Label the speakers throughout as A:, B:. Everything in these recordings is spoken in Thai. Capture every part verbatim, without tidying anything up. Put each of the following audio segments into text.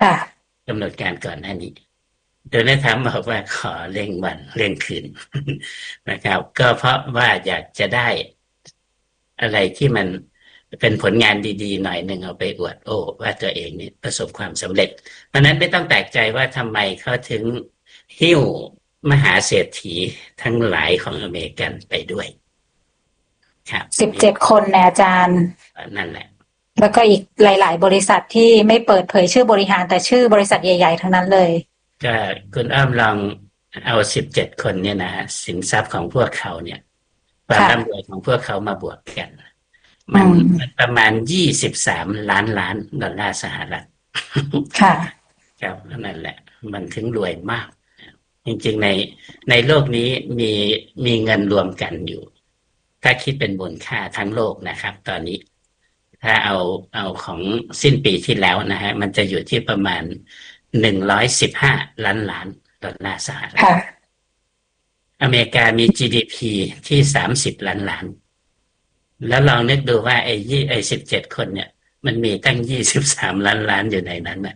A: ค่ะ
B: กำหนดการก่อนหน้านี้โดนัลด์ทรัมป์บอกว่าขอเร่งวันเร่งคืนนะครับก็เพราะว่าอยากจะได้อะไรที่มันเป็นผลงานดีๆหน่อยหนึ่งเอาไปอวดโอ้ว่าตัวเองนี่ประสบความสำเร็จเพราะนั้นไม่ต้องแปลกใจว่าทำไมเขาถึงหิ้วมหาเศรษฐีทั้งหลายของอเมริกันไปด้วยครับ
A: สิบเจ็ดคนนะอาจารย์
B: นั่นแหละ
A: แล้วก็อีกหลายๆบริษัทที่ไม่เปิดเผยชื่อบริหารแต่ชื่อบริษัทใหญ่ๆทั้งนั้นเลย
B: ก็คุณอ้อมลองเอาสิบเจ็ดคนเนี่ยนะฮะสินทรัพย์ของพวกเขาเนี่ยความ
A: ค่ะ
B: ร่ำรวยของพวกเขามาบวกกัน
A: อื
B: มันมัน
A: ม
B: ประมาณยี่สิบสามล้านล้านดอลลาร์สหรัฐ
A: ค่ะ
B: ครับนั่นแหละมันถึงรวยมากจริงๆในในโลกนี้มีมีเงินรวมกันอยู่ถ้าคิดเป็นมูลค่าทั้งโลกนะครับตอนนี้ถ้าเอาเอาของสิ้นปีที่แล้วนะฮะมันจะอยู่ที่ประมาณหนึ่งร้อยสิบห้าล้านล้านดอลลาร์สหรัฐ
A: ค่ะ
B: อเมริกามี จี ดี พี ที่สามสิบล้านล้านแล้วลองนึกดูว่าไอ้ยี่ไอ้สิบเจ็ดคนเนี่ยมันมีตั้งยี่สิบสามล้านล้านอยู่ในนั้นน่ะ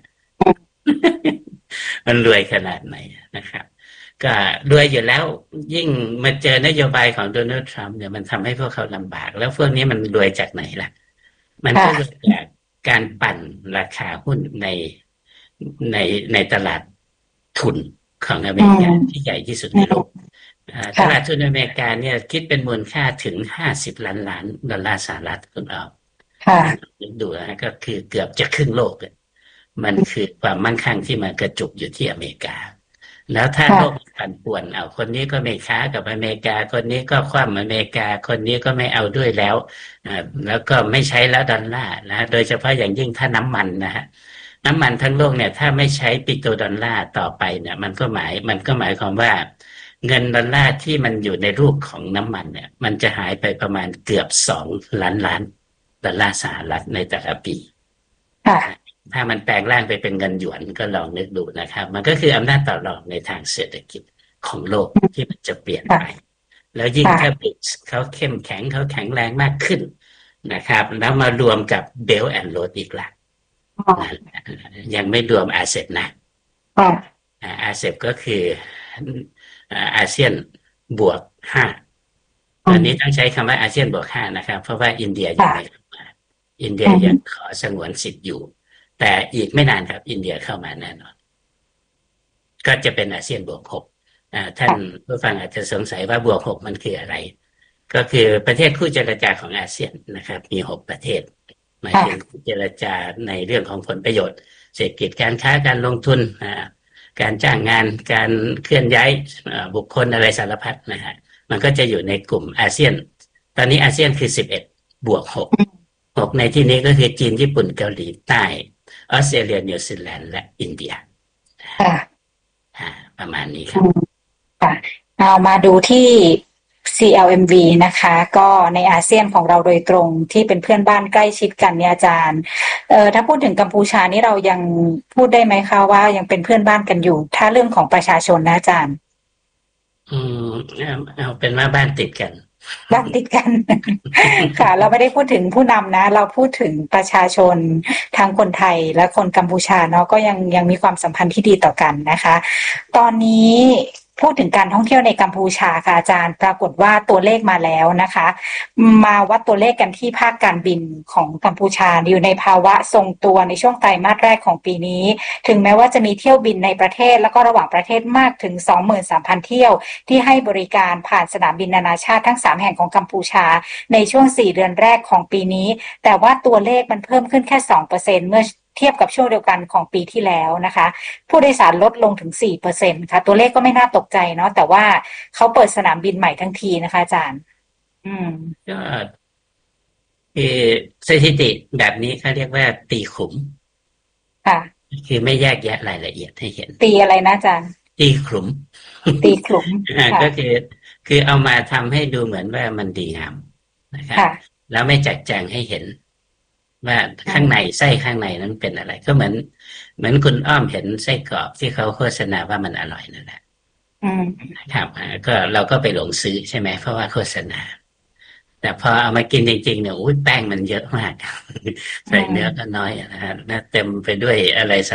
B: มันรวยขนาดไหนนะครับก็รวยอยู่แล้วยิ่งมาเจอนโยบายของโดนัลด์ทรัมป์เนี่ยมันทำให้พวกเขาลำบากแล้วพวกนี้มันรวยจากไหนล่ะมันก็รวย
A: ค่ะ
B: จากการปั่นราคาหุ้นในในในตลาดทุนของอเม
A: อื
B: ริกาที่
A: ม
B: ใหญ่ที่สุด
A: อื
B: ในโลก
A: ม
B: ต
A: ค่ะ
B: ลาดทุนอเมริกาเนี่ยคิดเป็นมูลค่าถึงห้าสิบล้านล้านดอลลาร์สหรัฐคุณเอา
A: ค่ะ
B: นึกดูนะก็คือเกือบจะครึ่งโลกเลยมันคือความมั่งคั่งที่มันกระจุกอยู่ที่อเมริกาแล้วถ้าโลก
A: ค่ะ
B: ปั่นป่วนเอาคนนี้ก็ไม่ค้ากับอเมริกาคนนี้ก็คว่ำอเมริกาคนนี้ก็ไม่เอาด้วยแล้วอ่าแล้วก็ไม่ใช้แล้วดอลลาร์นะโดยเฉพาะอย่างยิ่งถ้าน้ำมันนะฮะน้ำมันทั้งโลกเนี่ยถ้าไม่ใช้ปิโตรดอลลาร์ต่อไปเนี่ยมันก็หมายมันก็หมายความว่าเงินดอลลาร์ที่มันอยู่ในรูปของน้ำมันเนี่ยมันจะหายไปประมาณเกือบสองล้านล้านดอลลาร์สหรัฐในแต่ละปี
A: ค่ะ
B: ถ้ามันแปลงร่างไปเป็นเงินหยวนก็ลองนึกดูนะครับมันก็คืออำนาจต่อรองในทางเศรษฐกิจของโลกที่มันจะเปลี่ยน
A: ค่ะ
B: ไปแล้วยิ่งถ้า
A: ค่ะ
B: บริกส์เขาเข้มแข็งเขาแข็งแรงมากขึ้นนะครับแล้วมารวมกับเบลแอนด์โรดอีกละนะยังไม่รวมอาเซบนะ
A: ค่ะ
B: อาเซบก็คืออาเซียนบวกห้าต
A: อืม
B: อนนี้ต้องใช้คำว่าอาเซียนบวกห้านะครับเพราะว่าอินเดียยังไม่
A: ค่ะ
B: เข้ามาอินเดี
A: อื
B: ยยัง
A: ม
B: ขอสงวนสิทธิ์อยู่แต่อีกไม่นานครับอินเดียเข้ามาแน่นอนก็จะเป็นอาเซียนบวกหกอ่าท่าน
A: ค่ะ
B: ผู้ฟังอาจจะสงสัยว่าบวกหกมันคืออะไรก็คือประเทศคู่เจรจาของอาเซียนนะครับมีหกประเทศหมายถึง
A: ค่ะ
B: เจรจาในเรื่องของผลประโยชน์เศรษฐกิจการค้าการลงทุนอ่าการจ้างงานการเคลื่อนย้ายบุคคลอะไรสารพัดนะฮะมันก็จะอยู่ในกลุ่มอาเซียนตอนนี้อาเซียนคือสิบเอ็ดบวกหกหกในที่นี้ก็คือจีนญี่ปุ่นเกาหลีใต้ออสเตรเลียนิวซีแลนด์และอินเดีย
A: ค่ะ
B: อ่าประมาณนี้ค
A: อื
B: รับ
A: มค่ะเอามาดูที่ ซี แอล เอ็ม วี นะคะก็ในอาเซียนของเราโดยตรงที่เป็นเพื่อนบ้านใกล้ชิดกันเนี่ยอาจารย์เอ่อถ้าพูดถึงกัมพูชานี่เรายังพูดได้ไหมคะว่ายังเป็นเพื่อนบ้านกันอยู่ถ้าเรื่องของประชาชนนะอาจารย์
B: อืมเอาเอาเป็นว่าบ้านติดกัน
A: บ้านติดกัน ค่ะเราไม่ได้พูดถึงผู้นำนะเราพูดถึงประชาชนทั้งคนไทยและคนกัมพูชาเนาะก็ยังยังมีความสัมพันธ์ที่ดีต่อกันนะคะตอนนี้พูดถึงการท่องเที่ยวในกัมพูชาค่ะอาจารย์ปรากฏว่าตัวเลขมาแล้วนะคะมาวัดตัวเลขกันที่ภาคการบินของกัมพูชาอยู่ในภาวะทรงตัวในช่วงไตรมาสแรกของปีนี้ถึงแม้ว่าจะมีเที่ยวบินในประเทศแล้วก็ระหว่างประเทศมากถึง สองหมื่นสามพัน เที่ยวที่ให้บริการผ่านสนามบินนานาชาติทั้งสามแห่งของกัมพูชาในช่วงสี่เดือนแรกของปีนี้แต่ว่าตัวเลขมันเพิ่มขึ้นแค่ สองเปอร์เซ็นต์ เมื่อเทียบกับช่วงเดียวกันของปีที่แล้วนะคะผู้โดยสารลดลงถึง สี่เปอร์เซ็นต์ ค่ะตัวเลขก็ไม่น่าตกใจเนาะแต่ว่าเขาเปิดสนามบินใหม่ทั้งทีนะคะอาจารย์อืม
B: ก็คือสถิติแบบนี้เขาเรียกว่าตีขุม
A: ค่ะ
B: คือไม่แยกแยะรายละเอียดให้เห็น
A: ตีอะไรนะอาจารย์
B: ตีขุม
A: ตีขลุ่ม
B: อ่า
A: ค่ะ
B: ก็คือคือเอามาทำให้ดูเหมือนว่ามันดีงามนะครับ
A: ค่ะ
B: แล้วไม่แจกแจงให้เห็นว่า
A: อื
B: ข้างใน
A: ม
B: ไส้ข้างในนั้นเป็นอะไรก็เหมือนเหมือนคุณอ้อมเห็นไส้กรอกที่เขาโฆษณาว่ามันอร่อยนั่นแหละ
A: อืม
B: นะครับอ่าก็เราก็ไปหลงซื้อใช่ไหมเพราะว่าโฆษณา แต่พอเอามากินจริงๆเนี่ยอุ้ยแป้งมันเยอะมาก
A: อื
B: ใส่เนื้อก็
A: ม
B: น้อยนะฮะเต็มไปด้วยอะไร